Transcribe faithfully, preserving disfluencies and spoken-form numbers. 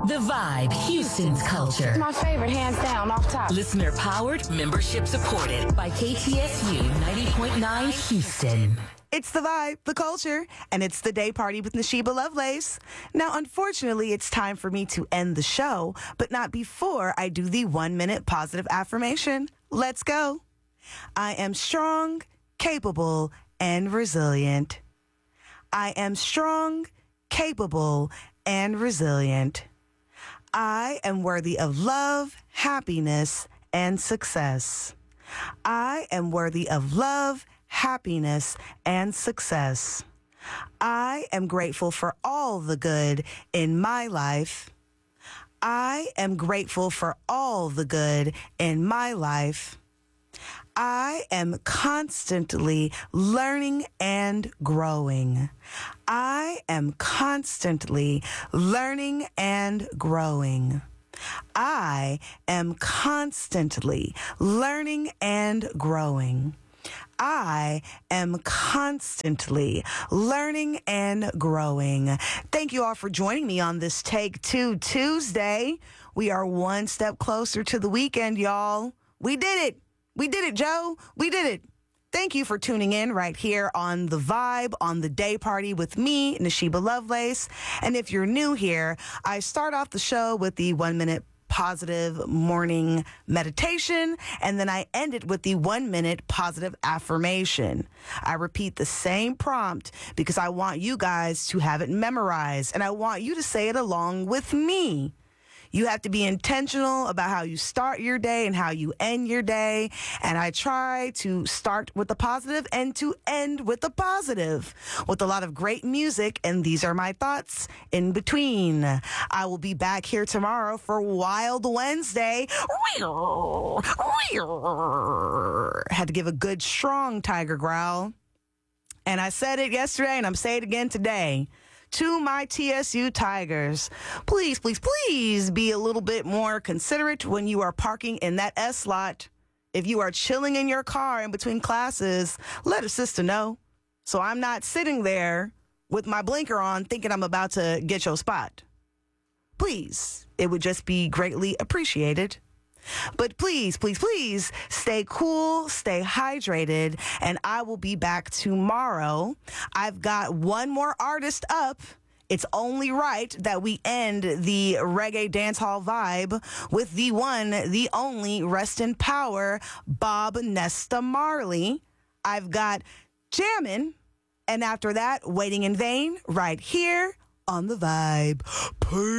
The Vibe, Houston's culture. My favorite, hands down, off top. Listener powered, membership supported by K T S U ninety point nine Houston. It's The Vibe, the culture, and it's the day party with Nashiba Lovelace. Now, unfortunately, it's time for me to end the show, but not before I do the one-minute positive affirmation. Let's go. I am strong, capable, and resilient. I am strong, capable, and resilient. I am worthy of love, happiness, and success. I am worthy of love, happiness, and success. I am grateful for all the good in my life. I am grateful for all the good in my life. I am constantly learning and growing. I am constantly learning and growing. I am constantly learning and growing. I am constantly learning and growing. Thank you all for joining me on this Take Two Tuesday. We are one step closer to the weekend, y'all. We did it. We did it, Joe. We did it. Thank you for tuning in right here on The Vibe, on the day party with me, Nashiba Lovelace. And if you're new here, I start off the show with the one-minute positive morning meditation, and then I end it with the one-minute positive affirmation. I repeat the same prompt because I want you guys to have it memorized, and I want you to say it along with me. You have to be intentional about how you start your day and how you end your day. And I try to start with the positive and to end with the positive with a lot of great music. And these are my thoughts in between. I will be back here tomorrow for Wild Wednesday. Had to give a good, strong tiger growl. And I said it yesterday and I'm saying it again today. To my T S U Tigers, please, please, please be a little bit more considerate when you are parking in that S lot. If you are chilling in your car in between classes, let a sister know. So I'm not sitting there with my blinker on thinking I'm about to get your spot. Please, it would just be greatly appreciated. But please, please, please stay cool, stay hydrated, and I will be back tomorrow. I've got one more artist up. It's only right that we end the reggae dancehall vibe with the one, the only, rest in power, Bob Nesta Marley. I've got Jammin', and after that, Waiting in Vain, right here on The Vibe. Peace.